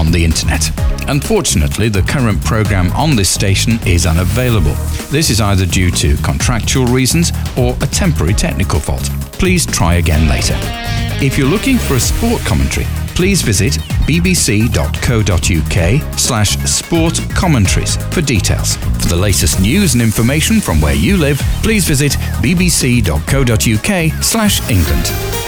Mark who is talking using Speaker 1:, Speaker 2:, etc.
Speaker 1: on the internet. Unfortunately, the current programme on this station is unavailable. This is either due to contractual reasons or a temporary technical fault. Please try again later. If you're looking for a sport commentary, please visit bbc.co.uk/sport commentaries for details. For the latest news and information from where you live, please visit bbc.co.uk/England.